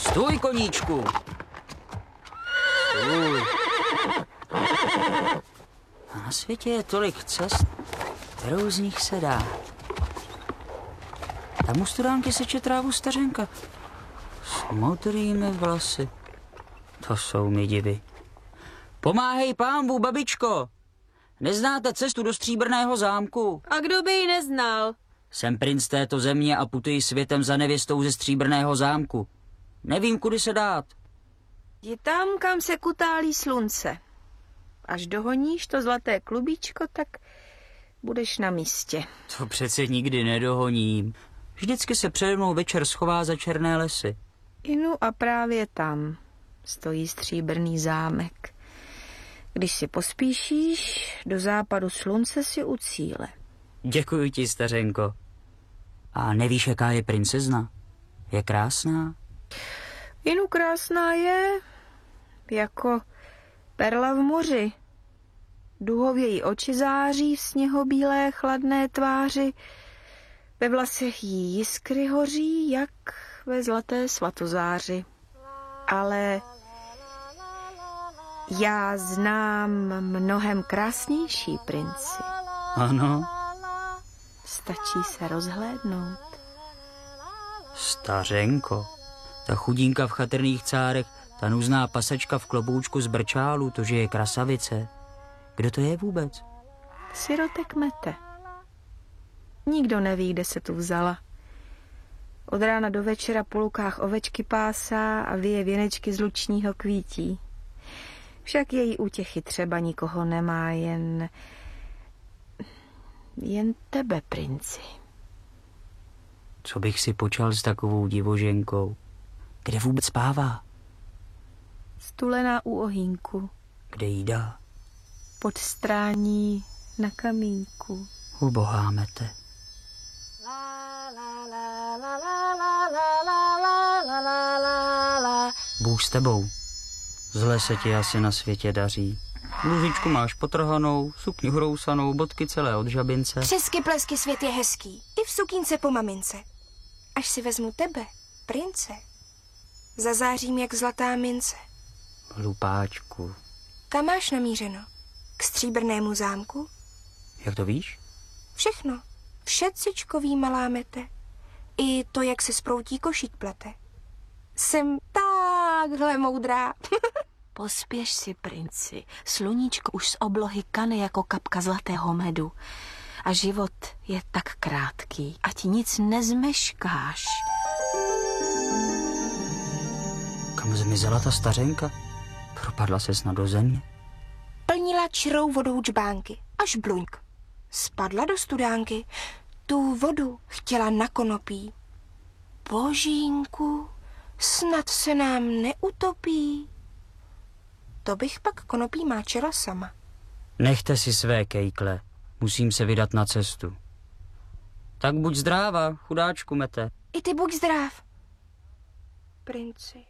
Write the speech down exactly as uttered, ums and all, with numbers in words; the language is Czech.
Stůj, koníčku. Stůj. A na světě je tolik cest, kterou z nich se dá. Tam u studánky seče trávu stařenka s modrými vlasy. To jsou mi divy. Pomáhej pánbu, babičko. Neznáte cestu do Stříbrného zámku? A kdo by ji neznal? Jsem princ této země a putuji světem za nevěstou ze Stříbrného zámku. Nevím, kudy se dát. Je tam, kam se kutálí slunce. Až dohoníš to zlaté klubíčko, tak budeš na místě. To přece nikdy nedohoním. Vždycky se přede mnou večer schová za černé lesy. Inu a právě tam stojí Stříbrný zámek. Když si pospíšíš, do západu slunce si u cíle. Děkuji ti, stařenko. A nevíš, jaká je princezna? Je krásná? Inu krásná je jako perla v moři. Duhově jí oči září v sněhobílé chladné tváři. Ve vlasech jí jiskry hoří, jak ve zlaté svatozáři. Ale já znám mnohem krásnější princi. Ano. Stačí se rozhlédnout. Stařenko, ta chudinka v chatrných cárech, ta nuzná pasačka v kloboučku z brčálu, to, že je krasavice. Kdo to je vůbec? Sirotek Mete. Nikdo neví, kde se tu vzala. Od rána do večera po lukách ovečky pásá a vyje věnečky z lučního kvítí. Však její útěchy třeba nikoho nemá, jen... jen tebe, princi. Co bych si počal s takovou divoženkou? Kde vůbec spává? Stulená u ohýnku. Kde jí dá? Pod strání na kamínku. Ubohá Mete. Bůh s tebou. Zle se ti asi na světě daří. Bluzičku máš potrhanou, sukni hrousanou, bodky celé od žabince. Přesky plesky, svět je hezký. I v sukínce po mamince. Až si vezmu tebe, prince, zazářím jak zlatá mince. Hlupáčku. Kam máš namířeno? K Stříbrnému zámku? Jak to víš? Všechno. Všecičko ví, malá Mete. I to, jak se sproutí košík plete. Jsem takhle moudrá. Pospěš si, princi. Sluníčko už z oblohy kane jako kapka zlatého medu. A život je tak krátký, ať nic nezmeškáš. Kam zmizela ta stařenka? Propadla se snad do země? Plnila čirou vodou džbánky, až bluňk. Spadla do studánky, tu vodu chtěla na konopí. Božínku, snad se nám neutopí. To bych pak konopí máčela sama. Nechte si své kejkle, musím se vydat na cestu. Tak buď zdráva, chudáčku Mete. I ty buď zdrav, princi.